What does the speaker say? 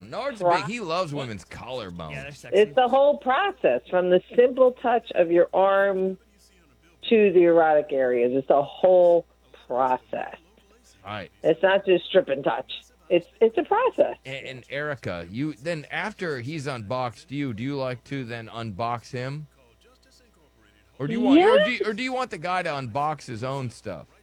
Nard's pro- big. He loves women's collarbones. Yeah, they're sexy. it's the whole process from the simple touch of your arm to the erotic areas. It's a whole process. All right. It's not just strip and touch. It's a process. And Erica, you then after he's unboxed you, do you like to then unbox him? Or do you want Yeah. or do you want the guy to unbox his own stuff?